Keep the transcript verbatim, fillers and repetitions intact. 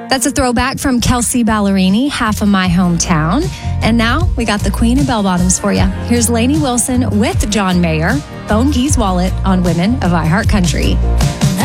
That's a throwback from Kelsea Ballerini, Half of My Hometown. And now we got the Queen of Bell Bottoms for you. Here's Lainey Wilson with John Mayer, Phone Gee's Wallet on Women of iHeart Country.